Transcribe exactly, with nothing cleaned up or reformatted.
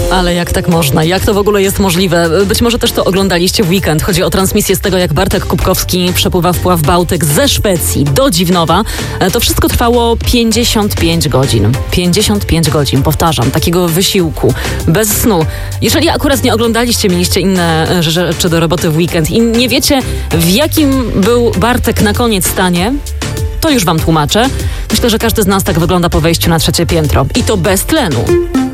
Ale jak tak można? Jak to w ogóle jest możliwe? Być może też to oglądaliście w weekend. Chodzi o transmisję z tego, jak Bartek Kubkowski przepływa wpław Bałtyk ze Szwecji do Dziwnowa. To wszystko trwało pięćdziesiąt pięć godzin. pięćdziesiąt pięć godzin, powtarzam, takiego wysiłku, bez snu. Jeżeli akurat nie oglądaliście, mieliście inne rzeczy do roboty w weekend i nie wiecie, w jakim był Bartek na koniec stanie, to już wam tłumaczę. Myślę, że każdy z nas tak wygląda po wejściu na trzecie piętro. I to bez tlenu.